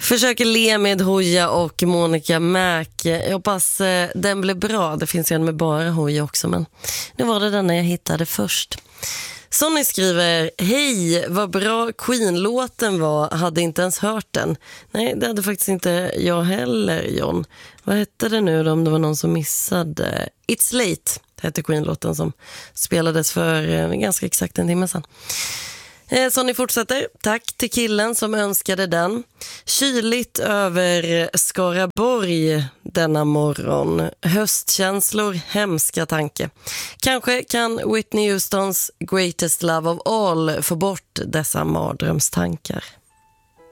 Försöker le med Hoja och Monica Mac. Jag hoppas den blev bra. Det finns en med bara Hoja också, men nu var det den jag hittade först. Sonny skriver: hej, vad bra Queen-låten var. Hade inte ens hört den. Nej, det hade faktiskt inte jag heller, John. Vad hette det nu då, om det var någon som missade? It's Late hette Queen-låten som spelades för ganska exakt en timme sedan. Sonny fortsätter: tack till killen som önskade den. Kyligt över Skaraborg denna morgon. Höstkänslor, hemska tanke. Kanske kan Whitney Houstons Greatest Love of All få bort dessa mardrömstankar.